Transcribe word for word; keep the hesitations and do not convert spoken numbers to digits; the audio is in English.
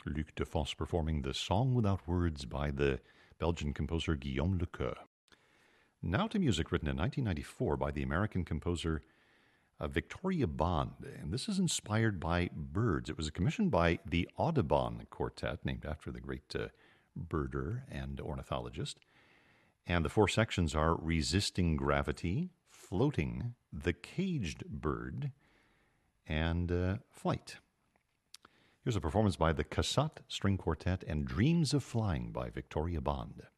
Luc Defense performing The Song Without Words by the Belgian composer Guillaume Lecoeur. Now to music written in nineteen ninety-four by the American composer uh, Victoria Bond. And this is inspired by birds. It was commissioned by the Audubon Quartet, named after the great uh, birder and ornithologist. And the four sections are Resisting Gravity, Floating, The Caged Bird, and uh, Flight. Here's a performance by the Cassatt String Quartet and Dreams of Flying by Victoria Bond.